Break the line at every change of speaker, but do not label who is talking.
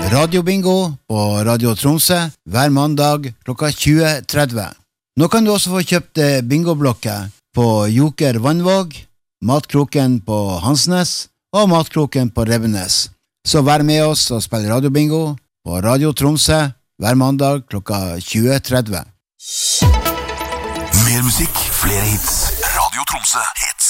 Radiobingo på Radio Tromsø hver mandag klokka 20.30. Nå kan du også få kjøpt bingoblokker på Joker Vannvåg, Matkroken på Hansnes og Matkroken på Rebbenes. Så vær med oss og spill radiobingo på Radio Tromsø hver mandag klokka 20.30.
Mer musikk, flere hits. Radio Tromsø hits.